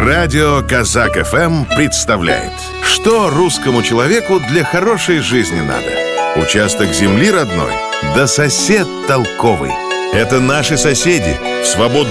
Радио Казак ФМ представляет: что русскому человеку для хорошей жизни надо? Участок земли родной, да сосед толковый. Это наши соседи в свободном